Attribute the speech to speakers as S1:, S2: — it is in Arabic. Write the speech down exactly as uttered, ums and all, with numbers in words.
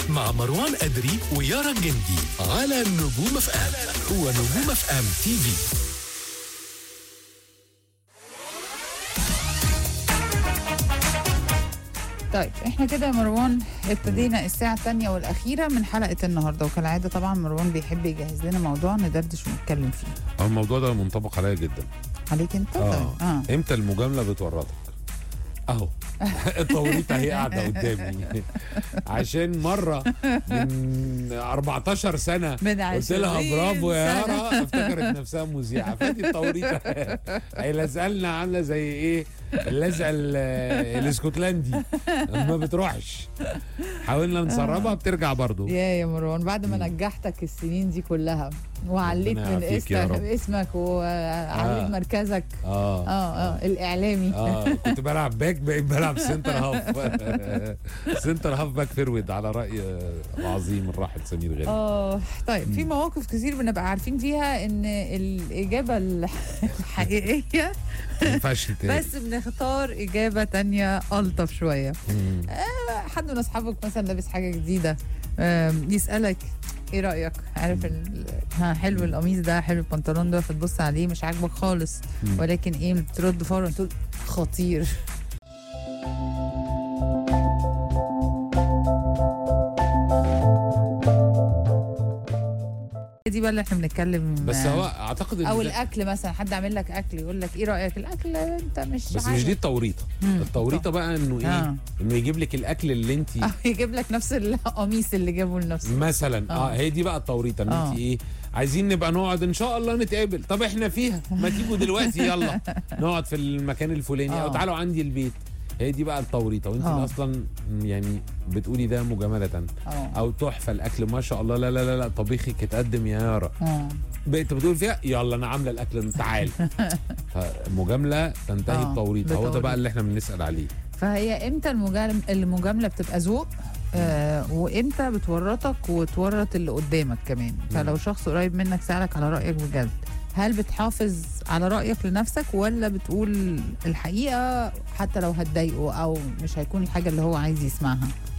S1: مع مروان أدري ويارا الجندي على نجوم اف ام ونجوم اف ام تي في.
S2: طيب احنا كده يا مروان ابتدينا الساعة الثانية والأخيرة من حلقة النهاردة، وكالعادة طبعا مروان بيحب يجهز لنا موضوع ندردش ونتكلم فيه.
S3: الموضوع ده منطبق عليا جدا.
S2: عليك انت؟
S3: اه,
S2: آه.
S3: امتى المجاملة بتورطك؟ اهو التوريطة هي قاعدة قدامي عشان مرة من أربعتاشر سنة
S2: من
S3: قلت لها برافو يا
S2: سنة.
S3: يارا، افتكرت نفسها مذيعة. فادي التوريطة هي لازقلنا عاملة زي ايه اللزق ال- الاسكتلندي ما بتروحش. حاولنا نسربها بترجع برضو.
S2: يا يا مروان بعد ما نجحتك السنين دي كلها وعليت
S3: ربنا
S2: من
S3: يعافيك يا
S2: اسمك
S3: رب.
S2: اسمك وعليت
S3: آه.
S2: مركزك
S3: اه
S2: اه اه الاعلامي.
S3: اه كنت بلعب باك، بقيت بلعب سنتر هاف سنتر هاف باك فيرود على راي العظيم الراحل سمير غانم.
S2: اه طيب في مواقف كتير بنبقى عارفين فيها ان الاجابه الحقيقيه
S3: ما ينفعش تاني.
S2: بس بنختار اجابه تانية الطف شويه.
S3: مم.
S2: حد من اصحابك مثلا لابس حاجه جديده آم، يسالك ايه رايك، عارف ال... ها حلو القميص ده، حلو البنطلون ده، فتبص عليه مش عاجبك خالص،
S3: مم.
S2: ولكن ايه ترد فورا تقول خطير. دي بقى اللي احنا بنتكلم.
S3: بس هو اعتقد ان
S2: او
S3: ده-
S2: الاكل مثلا، حد عامل لك اكل يقول لك ايه رايك الاكل انت مش
S3: بس
S2: عارف.
S3: مش دي التوريطه.
S2: مم.
S3: التوريطه بقى انه ايه
S2: آه.
S3: انه يجيب لك الاكل اللي انت
S2: أو يجيب لك نفس القميص اللي جابه لنفسه
S3: مثلا اه,
S2: آه.
S3: هي دي بقى التوريطه ان
S2: آه.
S3: انت ايه عايزين نبقى نقعد ان شاء الله نتقابل. طب احنا فيها، ما تيجوا دلوقتي يلا نقعد في المكان الفلاني او
S2: آه.
S3: تعالوا عندي البيت. هي دي بقى التوريطه، وانت
S2: آه.
S3: اصلا يعني بتقولي ده مجامله
S2: اه
S3: او تحفه الاكل ما شاء الله، لا لا لا, لا طبيخك اتقدم يا يارا،
S2: اه
S3: بقيت بتقول فيها يلا انا عامله الاكل تعال. فمجامله تنتهي
S2: آه،
S3: التوريطه. هو ده
S2: بتوريط.
S3: بقى اللي احنا بنسال عليه.
S2: فهي امتى المجامله المجامله بتبقى ذوق، آه وامتى بتورطك وتورط اللي قدامك كمان. فلو شخص قريب منك سألك على رأيك بجد، هل بتحافظ على رأيك لنفسك ولا بتقول الحقيقة حتى لو هتضايقه او مش هيكون الحاجة اللي هو عايز يسمعها؟